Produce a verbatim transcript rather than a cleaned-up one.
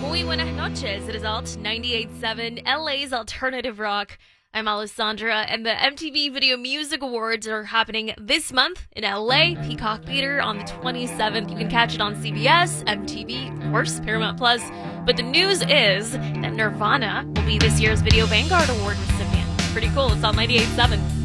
Muy buenas noches. It is Alt ninety-eight point seven, L A's alternative rock. I'm Alessandra, and the M T V Video Music Awards are happening this month in L A, Peacock Theater on the twenty-seventh. You can catch it on C B S, M T V, of course, Paramount Plus. But the news is that Nirvana will be this year's Video Vanguard Award recipient. Pretty cool. It's on ninety-eight point seven.